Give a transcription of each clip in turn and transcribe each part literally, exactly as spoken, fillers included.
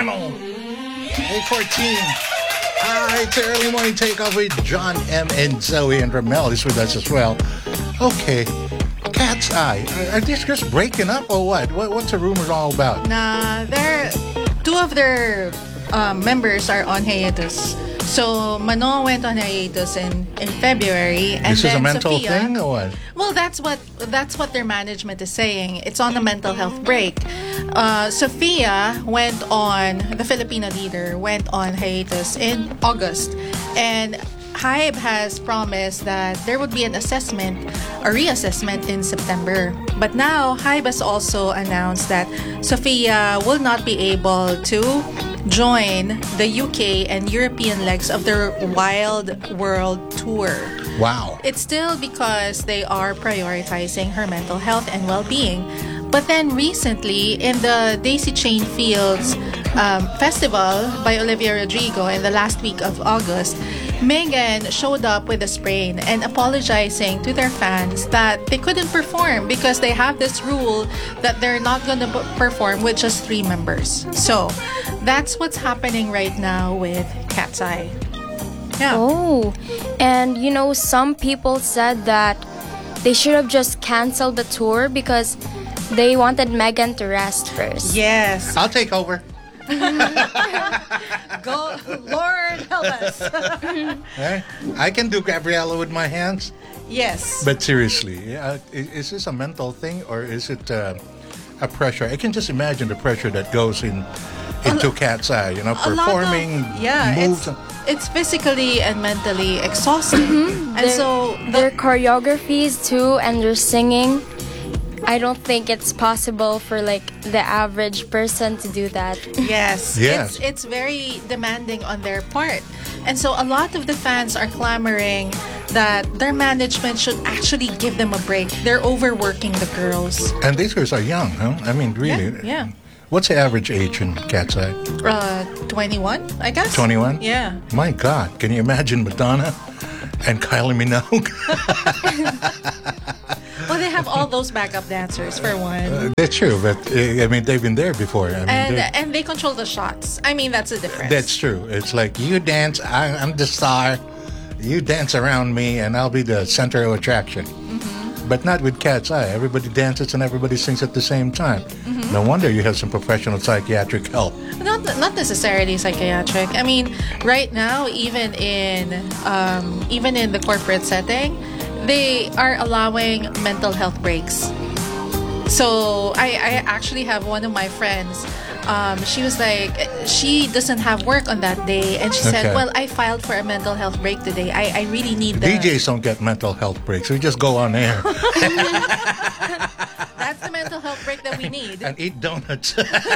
channel. eight fourteen. All right, it's the early morning takeoff with John M. and Zoe, and Ramel is with us as well. Okay, Cat's Eye. Are, are these just breaking up or what? what? What's the rumors all about? Nah, they're two of their um, members are on hiatus. So Manon went on hiatus in, in February, and this then is a mental Sophia, thing or what? Well, that's what that's what their management is saying. It's on a mental health break. Uh, Sophia went on the Filipino leader went on hiatus in August, and Hybe has promised that there would be an assessment, a reassessment in September. But now Hybe has also announced that Sophia will not be able to join the U K and European legs of their Wild World Tour. Wow. It's still because they are prioritizing her mental health and well-being. But then recently, in the Daisy Chain Fields um, Festival by Olivia Rodrigo in the last week of August, Megan showed up with a sprain and apologizing to their fans that they couldn't perform because they have this rule that they're not going to perform with just three members. So that's what's happening right now with Cat's Eye. Yeah. Oh, and you know, some people said that they should have just canceled the tour because they wanted Megan to rest first. Yes. I'll take over. Go, Lord help us. Right? I can do Gabriella with my hands. Yes. But seriously, uh, is, is this a mental thing or is it uh, a pressure? I can just imagine the pressure that goes in into Cat's Eye, you know, A lot of- performing yeah, moves. it's, it's physically and mentally exhausting. And Their- so their the, choreographies too, and their singing. I don't think it's possible for like the average person to do that. yes, Yes. it's it's very demanding on their part. And so a lot of the fans are clamoring that their management should actually give them a break. They're overworking the girls. And these girls are young, huh? I mean, really. Yeah, yeah. What's the average age in Cat's Eye? Uh, twenty-one, I guess. twenty-one? Yeah. My God, can you imagine Madonna and Kylie Minogue? Well, they have all those backup dancers for one. Uh, That's true, but uh, I mean, they've been there before. I mean, and they- and they control the shots. I mean, that's a difference. that's true. It's like you dance, I, I'm the star. You dance around me, and I'll be the center of attraction. Mm-hmm. But not with Cat's Eye. Everybody dances and everybody sings at the same time. Mm-hmm. No wonder you have some professional psychiatric help. Not not necessarily psychiatric. I mean, right now, even in um, even in the corporate setting, they are allowing mental health breaks. So I, I actually have one of my friends. Um, she was like, she doesn't have work on that day, and she Okay. said, "Well, I filed for a mental health break today. I, I really need the." D Js don't get mental health breaks. We just go on air That's the mental health break that we need. and eat donuts.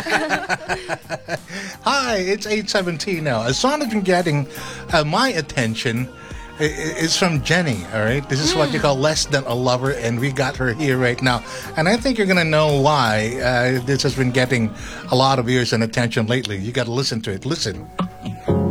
Hi, it's eight seventeen now. A song that's been getting uh, my attention i- i- is from Jenny, all right? This is what you call Less Than a Lover, and we got her here right now. And I think you're going to know why uh, this has been getting a lot of ears and attention lately. You got to listen to it. Listen.